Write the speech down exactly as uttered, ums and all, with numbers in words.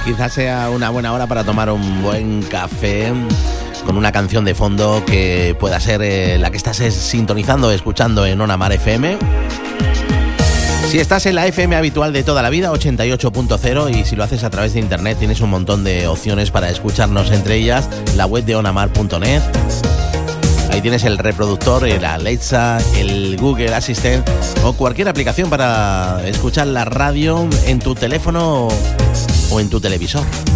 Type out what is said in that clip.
Quizás sea una buena hora para tomar un buen café con una canción de fondo que pueda ser eh, la que estás sintonizando, escuchando en Ona Mar F M. Si estás en la F M habitual de toda la vida, ochenta y ocho punto cero, y si lo haces a través de internet, tienes un montón de opciones para escucharnos, entre ellas la web de onamar punto net. Ahí tienes el reproductor, el Alexa, el Google Assistant o cualquier aplicación para escuchar la radio en tu teléfono o en tu televisor.